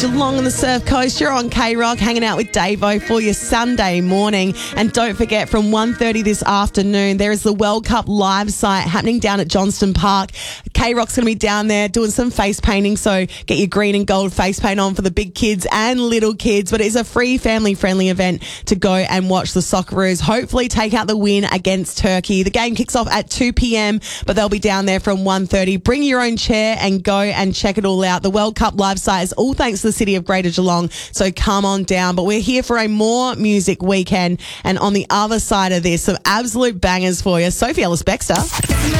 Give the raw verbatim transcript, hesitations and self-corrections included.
Geelong on the Surf Coast, you're on K-Rock, hanging out with Davo for your Sunday morning. And don't forget, from one thirty this afternoon, there is the World Cup live site happening down at Johnston Park. K-Rock's going to be down there doing some face painting, so get your green and gold face paint on for the big kids and little kids. But it's a free, family-friendly event to go and watch the Socceroos hopefully take out the win against Turkey. The game kicks off at two p.m, but they'll be down there from one thirty. Bring your own chair and go and check it all out. The World Cup live site is all thanks to the City of Greater Geelong, so come on down. But we're here for a more music weekend, and on the other side of this, some absolute bangers for you. Sophie Ellis-Bextor.